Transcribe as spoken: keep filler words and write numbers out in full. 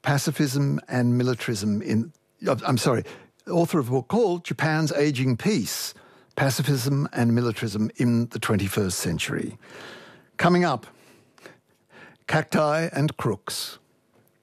Pacifism and Militarism in... I'm sorry, author of a book called Japan's Aging Peace, Pacifism and Militarism in the twenty-first Century. Coming up, cacti and crooks.